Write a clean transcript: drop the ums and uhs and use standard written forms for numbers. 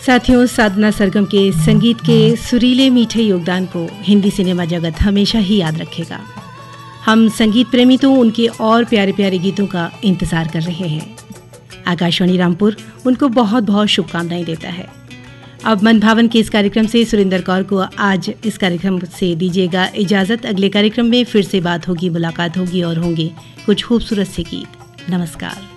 साथियों, साधना सरगम के संगीत के सुरीले मीठे योगदान को हिंदी सिनेमा जगत हमेशा ही याद रखेगा। हम संगीत प्रेमी तो उनके और प्यारे प्यारे गीतों का इंतज़ार कर रहे हैं। आकाशवाणी रामपुर उनको बहुत बहुत शुभकामनाएं देता है। अब मन भावन के इस कार्यक्रम से सुरेंद्र कौर को आज इस कार्यक्रम से दीजिएगा इजाज़त। अगले कार्यक्रम में फिर से बात होगी, मुलाकात होगी और होंगे कुछ खूबसूरत से गीत। नमस्कार।